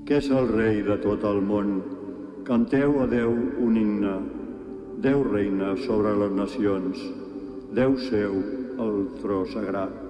que és el rei de tot el món. Canteu a Déu un himne. Déu reina sobre les nacions. Déu seu el tro sagrat.